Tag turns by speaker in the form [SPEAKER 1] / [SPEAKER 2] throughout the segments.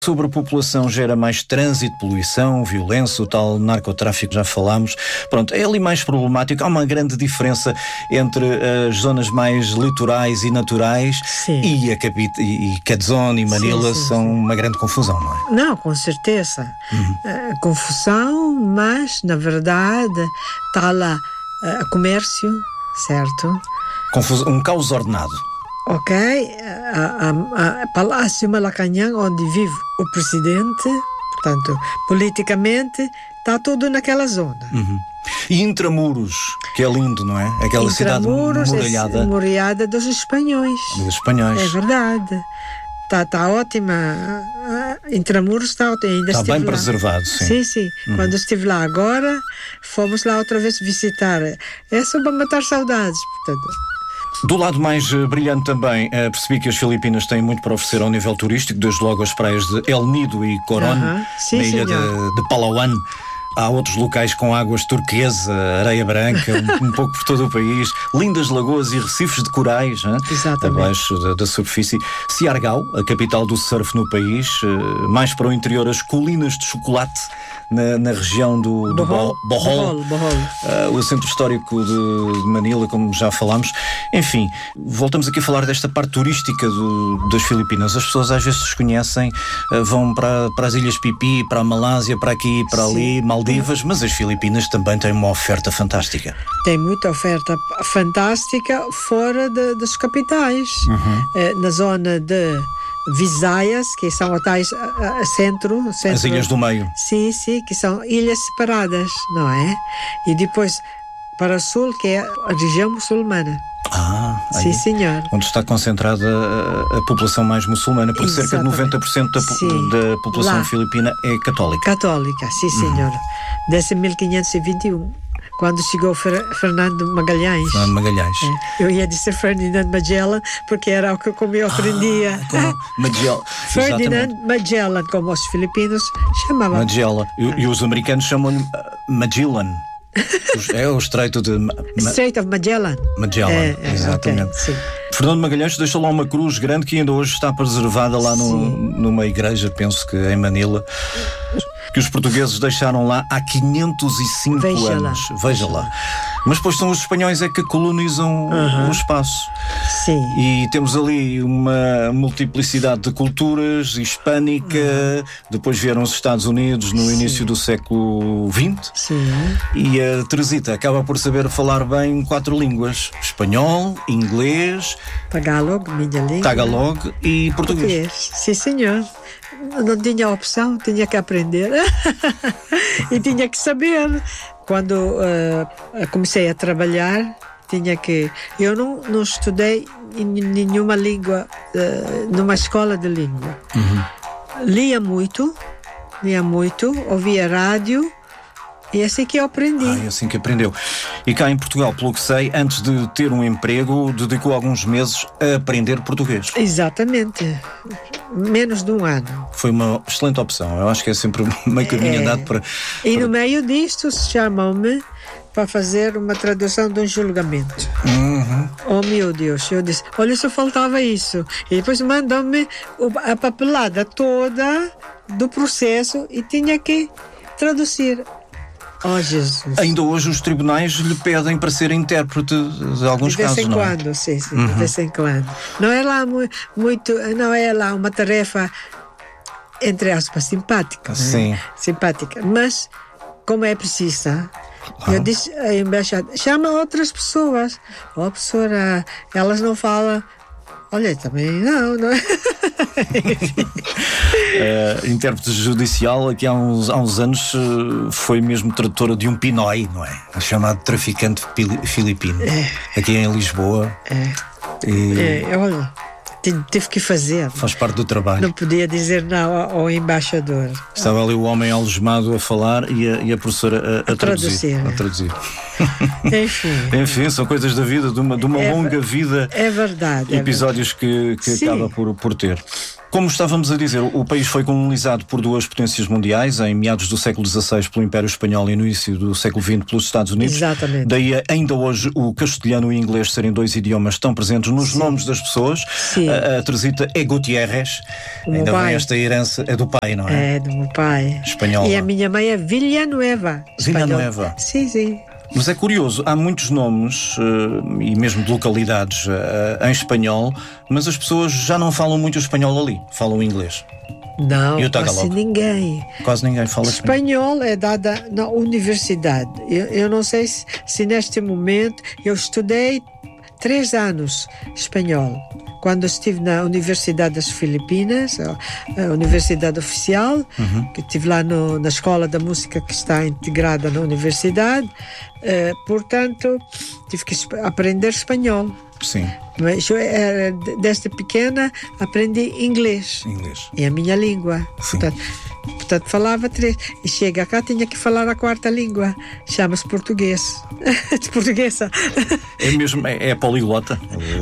[SPEAKER 1] Sobre a população gera mais trânsito, poluição, violência, o tal narcotráfico, já falámos. Pronto, é ali mais problemático. Há uma grande diferença entre as zonas mais litorais e naturais.
[SPEAKER 2] Sim.
[SPEAKER 1] e Quezon e Manila são uma grande confusão, não é?
[SPEAKER 2] Não, com certeza. Confusão, mas, na verdade, está lá comércio, certo?
[SPEAKER 1] Um caos ordenado.
[SPEAKER 2] Ok, Palácio Malacanang, onde vive o presidente, portanto, politicamente, está tudo naquela zona.
[SPEAKER 1] E Intramuros, que é lindo, não é? Aquela cidade muralhada.
[SPEAKER 2] Muralhada dos espanhóis.
[SPEAKER 1] Dos espanhóis.
[SPEAKER 2] É verdade. Está ótima. Intramuros está ótima. Ainda
[SPEAKER 1] está bem
[SPEAKER 2] lá.
[SPEAKER 1] Preservado, sim.
[SPEAKER 2] Sim. Quando estive lá agora, fomos lá outra vez visitar. É só para matar saudades, portanto.
[SPEAKER 1] Do lado mais brilhante também, percebi que as Filipinas têm muito para oferecer ao nível turístico, desde logo as praias de El Nido e Coron, na ilha de Palawan. Há outros locais com águas turquesa, areia branca, um pouco por todo o país, lindas lagoas e recifes de corais, abaixo da superfície. Siargao, a capital do surf no país, mais para o interior, as colinas de chocolate, na região do Bohol. O centro histórico de Manila, como já falámos. Enfim, voltamos aqui a falar desta parte turística das Filipinas. As pessoas às vezes desconhecem, vão para as Ilhas Pipi, para a Malásia, para aqui, para ali, Maldivas, mas as Filipinas também têm uma oferta fantástica.
[SPEAKER 2] Tem muita oferta fantástica fora das capitais. Na zona de Visayas, que são tais centro.
[SPEAKER 1] As ilhas do meio.
[SPEAKER 2] Sim, que são ilhas separadas, não é? E depois para o sul, que é a região muçulmana. Sim, senhor.
[SPEAKER 1] Onde está concentrada a população mais muçulmana, porque cerca de 90% da população filipina é católica.
[SPEAKER 2] Católica, sim, senhor. Desde 1521. Quando chegou Fernando Magalhães. Eu ia dizer Ferdinand Magellan, porque era o que eu aprendia.
[SPEAKER 1] Magellan.
[SPEAKER 2] Ferdinand Magellan, como os filipinos chamavam.
[SPEAKER 1] Magellan. E os americanos chamam-lhe Magellan. É o Estreito de...
[SPEAKER 2] Strait of Magellan.
[SPEAKER 1] Exatamente.
[SPEAKER 2] Okay,
[SPEAKER 1] Fernando Magalhães deixou lá uma cruz grande que ainda hoje está preservada lá numa igreja, penso que em Manila, que os portugueses deixaram lá há 505 anos. Veja lá. Mas depois são os espanhóis é que colonizam o espaço.
[SPEAKER 2] Sim.
[SPEAKER 1] E temos ali uma multiplicidade de culturas hispânica. Depois vieram os Estados Unidos no início do século XX.
[SPEAKER 2] Sim.
[SPEAKER 1] E a Teresita acaba por saber falar bem 4 línguas: espanhol, inglês, Tagalog e português.
[SPEAKER 2] Sim, senhor. Não tinha opção, tinha que aprender e tinha que saber. Quando comecei a trabalhar, eu não estudei em nenhuma língua, numa escola de língua. Lia muito, ouvia rádio. E é assim que eu aprendi.
[SPEAKER 1] É assim que aprendeu. E cá em Portugal, pelo que sei, antes de ter um emprego, dedicou alguns meses a aprender português.
[SPEAKER 2] Exatamente. Menos de um ano.
[SPEAKER 1] Foi uma excelente opção. Eu acho que é sempre meio caminho andado para...
[SPEAKER 2] E no meio disto chamam-me para fazer uma tradução de um julgamento. Oh meu Deus, eu disse, olha, só faltava isso. E depois mandam-me a papelada toda do processo e tinha que traduzir. Oh, Jesus.
[SPEAKER 1] Ainda hoje os tribunais lhe pedem para ser intérprete de alguns casos, não é?
[SPEAKER 2] De vez em quando, sim, de vez em quando. Não é lá não é lá uma tarefa, entre aspas, simpática.
[SPEAKER 1] Sim.
[SPEAKER 2] Simpática, mas como é precisa, eu disse à embaixada, chama outras pessoas. Oh, professora, elas não falam. Olha, também não é?
[SPEAKER 1] Intérprete judicial, aqui há uns anos foi mesmo tradutora de um pinói, não é? Chamado traficante filipino. Aqui em Lisboa.
[SPEAKER 2] Olha, tive que fazer.
[SPEAKER 1] Faz parte do trabalho.
[SPEAKER 2] Não podia dizer não ao embaixador.
[SPEAKER 1] Estava ali o homem algemado a falar e a professora a traduzir. Enfim, são coisas da vida, de uma longa vida.
[SPEAKER 2] É verdade.
[SPEAKER 1] Episódios que acaba por ter. Como estávamos a dizer, o país foi colonizado por duas potências mundiais, em meados do século XVI pelo Império Espanhol e no início do século XX pelos Estados Unidos.
[SPEAKER 2] Exatamente.
[SPEAKER 1] Daí ainda hoje o castelhano e o inglês serem dois idiomas tão presentes nos nomes das pessoas.
[SPEAKER 2] Sim.
[SPEAKER 1] A Teresita é Gutierrez, ainda bem esta herança é do pai, não é?
[SPEAKER 2] É do meu pai.
[SPEAKER 1] Espanhola.
[SPEAKER 2] E a minha mãe é Villanueva.
[SPEAKER 1] Villanueva.
[SPEAKER 2] Sim, sim.
[SPEAKER 1] Mas é curioso, há muitos nomes, e mesmo de localidades em espanhol, mas as pessoas já não falam muito o espanhol ali, falam inglês.
[SPEAKER 2] Não,
[SPEAKER 1] E o
[SPEAKER 2] quase
[SPEAKER 1] Tagalog?
[SPEAKER 2] ninguém.
[SPEAKER 1] Quase ninguém fala
[SPEAKER 2] Espanhol é dada na universidade. Eu não sei se neste momento eu estudei 3 anos espanhol. Quando estive na Universidade das Filipinas, a Universidade Oficial, que estive lá na Escola da Música que está integrada na universidade, portanto, tive que aprender espanhol.
[SPEAKER 1] Sim.
[SPEAKER 2] Mas eu, desde pequena, aprendi inglês. É a minha língua. Portanto, falava 3. E chega cá, tinha que falar a 4ª língua. Chama-se português. De portuguesa.
[SPEAKER 1] É mesmo, é poliglota?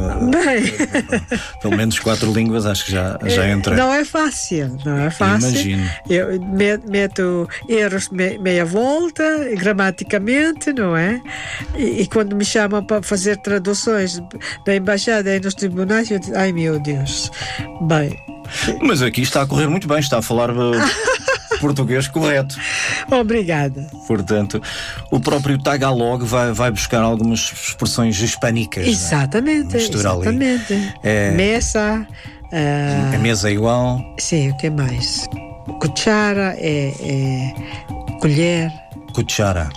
[SPEAKER 2] Bem,
[SPEAKER 1] Pelo menos 4 línguas, acho que já entra.
[SPEAKER 2] Não é fácil.
[SPEAKER 1] Imagino.
[SPEAKER 2] Eu meto erros meia volta, gramaticamente, não é? E quando me chamam para fazer traduções da embaixada e nos tribunais, eu digo, ai meu Deus. Bem.
[SPEAKER 1] Mas aqui está a correr muito bem, está a falar português correto.
[SPEAKER 2] Obrigada.
[SPEAKER 1] Portanto, o próprio Tagalog vai buscar algumas expressões hispânicas.
[SPEAKER 2] Exatamente. Exatamente. Mesa.
[SPEAKER 1] A mesa é igual.
[SPEAKER 2] Sim, o que mais? Cuchara é colher.
[SPEAKER 1] Cuchara.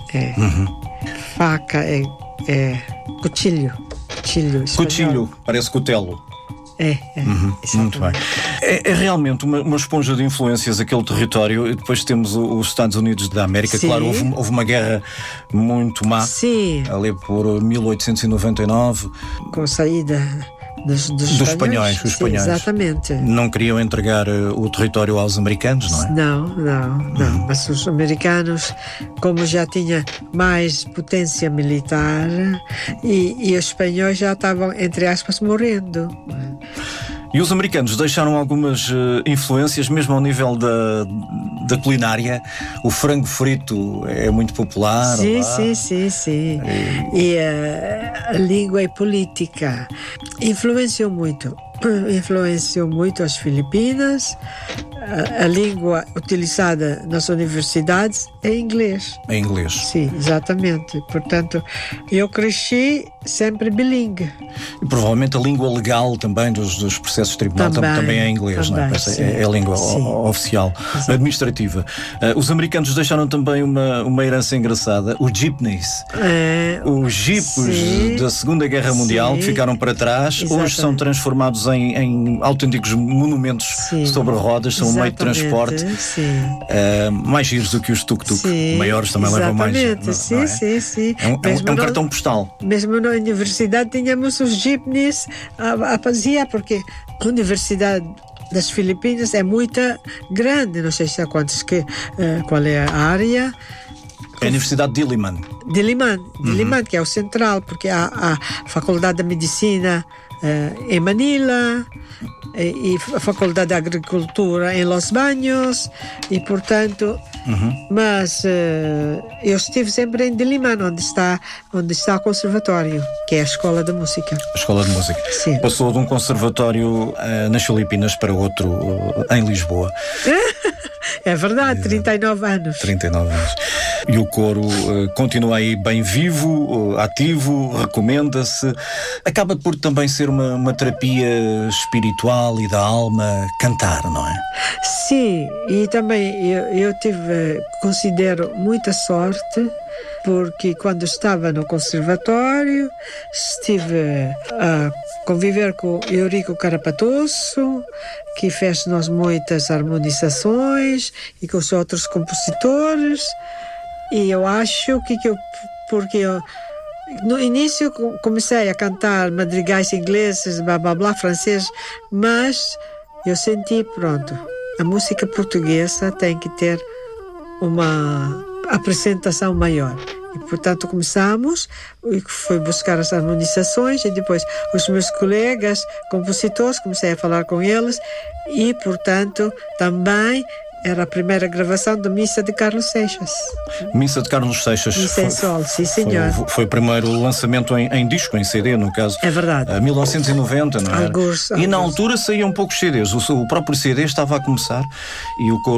[SPEAKER 2] Faca é cuchillo.
[SPEAKER 1] Cuchillo, parece cutelo. Muito bem. É realmente uma esponja de influências aquele território. E depois temos os Estados Unidos da América. Sim. Claro, houve uma guerra muito má.
[SPEAKER 2] Sim.
[SPEAKER 1] Ali por 1899.
[SPEAKER 2] Com a saída dos espanhóis.
[SPEAKER 1] Os espanhóis.
[SPEAKER 2] Sim, exatamente.
[SPEAKER 1] Não queriam entregar o território aos americanos, não é?
[SPEAKER 2] Não. Mas os americanos, como já tinha mais potência militar, e os espanhóis já estavam, entre aspas, morrendo.
[SPEAKER 1] E os americanos deixaram algumas influências, mesmo ao nível da culinária. O frango frito é muito popular.
[SPEAKER 2] Sim. E a língua e política influenciou muito as Filipinas. A língua utilizada nas universidades é inglês.
[SPEAKER 1] É inglês.
[SPEAKER 2] Sim, exatamente. Portanto, eu cresci sempre bilingue.
[SPEAKER 1] E provavelmente a língua legal também dos processos de tribunal também é inglês, não é? É a língua oficial, administrativa. Os americanos deixaram também uma herança engraçada, os jeepneys. Os jipes da Segunda Guerra Mundial que ficaram para trás, exatamente. Hoje são transformados em autênticos monumentos sobre rodas, são um meio de transporte. Mais giros do que os tuk-tuk. Maiores também levam mais.
[SPEAKER 2] Sim.
[SPEAKER 1] É um cartão postal.
[SPEAKER 2] Mesmo na universidade tínhamos os jeepneys a passear, porque a Universidade das Filipinas é muito grande, não sei se há quantos qual é a área.
[SPEAKER 1] É a Universidade de
[SPEAKER 2] Diliman, que é o central, porque há a Faculdade de Medicina em Manila e a Faculdade de Agricultura em Los Baños e, portanto, mas eu estive sempre em Diliman, onde está o conservatório, que é a Escola de Música.
[SPEAKER 1] A Escola de Música.
[SPEAKER 2] Sim.
[SPEAKER 1] Passou de um conservatório nas Filipinas para outro em Lisboa.
[SPEAKER 2] É verdade, 39 anos.
[SPEAKER 1] 39 anos. E o coro continua aí bem vivo, ativo, recomenda-se. Acaba por também ser uma terapia espiritual e da alma, cantar, não é?
[SPEAKER 2] Sim, e também eu considero muita sorte, porque quando estava no conservatório estive a conviver com Eurico Carapatoso, que fez-nos muitas harmonizações, e com os outros compositores. E eu acho porque eu no início comecei a cantar madrigais ingleses, blá blá blá, francês, mas eu senti, pronto, a música portuguesa tem que ter uma apresentação maior. E, portanto, começamos, e fui buscar as harmonizações, e depois os meus colegas compositores, comecei a falar com eles, e, portanto, também era a primeira gravação da Missa de Carlos Seixas.
[SPEAKER 1] Missa de Carlos Seixas.
[SPEAKER 2] Missa em Sol, sim, senhor.
[SPEAKER 1] Foi o primeiro lançamento em disco, em CD, no caso.
[SPEAKER 2] É verdade.
[SPEAKER 1] 1990, não é?
[SPEAKER 2] Alguns.
[SPEAKER 1] E na altura saíam poucos CDs. O próprio CD estava a começar e o coro